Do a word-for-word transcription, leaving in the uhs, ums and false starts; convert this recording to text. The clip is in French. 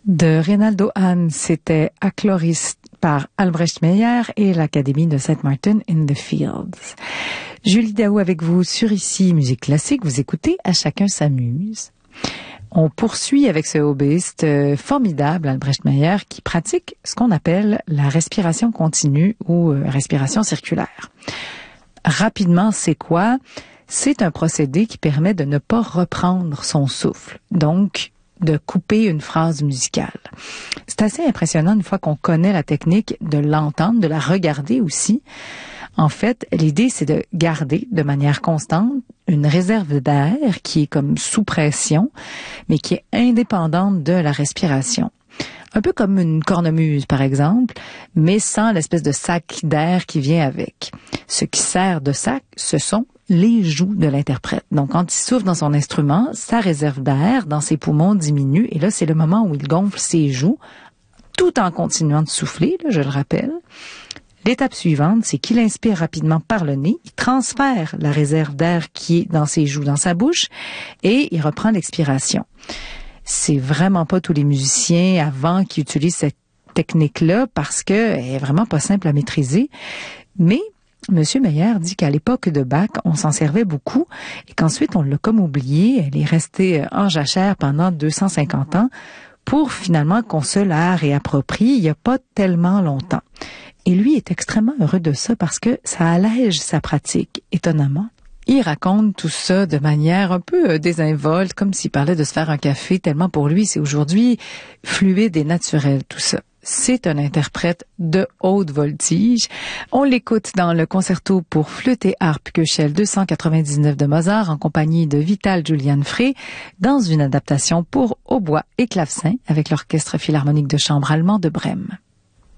De Reynaldo Hahn, c'était Achloris par Albrecht Meyer et l'Académie de Saint Martin in the Fields. Julie Daou avec vous sur Ici Musique Classique. Vous écoutez À chacun s'amuse. On poursuit avec ce hobbyiste formidable, Albrecht Meyer, qui pratique ce qu'on appelle la respiration continue ou respiration circulaire. Rapidement, c'est quoi? C'est un procédé qui permet de ne pas reprendre son souffle. Donc, de couper une phrase musicale. C'est assez impressionnant une fois qu'on connaît la technique de l'entendre, de la regarder aussi. En fait, l'idée, c'est de garder de manière constante une réserve d'air qui est comme sous pression, mais qui est indépendante de la respiration. Un peu comme une cornemuse, par exemple, mais sans l'espèce de sac d'air qui vient avec. Ce qui sert de sac, ce sont les joues de l'interprète. Donc, quand il souffle dans son instrument, sa réserve d'air dans ses poumons diminue, et là, c'est le moment où il gonfle ses joues, tout en continuant de souffler, là, je le rappelle. L'étape suivante, c'est qu'il inspire rapidement par le nez, il transfère la réserve d'air qui est dans ses joues, dans sa bouche, et il reprend l'expiration. C'est vraiment pas tous les musiciens avant qui utilisent cette technique-là parce qu'elle est vraiment pas simple à maîtriser. Mais Monsieur Meyer dit qu'à l'époque de Bach, on s'en servait beaucoup et qu'ensuite on l'a comme oublié. Elle est restée en jachère pendant deux cent cinquante ans pour finalement qu'on se la réapproprie il y a pas tellement longtemps. Et lui est extrêmement heureux de ça parce que ça allège sa pratique, étonnamment. Il raconte tout ça de manière un peu désinvolte, comme s'il parlait de se faire un café, tellement pour lui, c'est aujourd'hui fluide et naturel, tout ça. C'est un interprète de haute voltige. On l'écoute dans le concerto pour flûte et harpe Köchel deux cent quatre-vingt-dix-neuf de Mozart en compagnie de Vital Julian Frey dans une adaptation pour hautbois et clavecin avec l'Orchestre philharmonique de chambre allemand de Brême.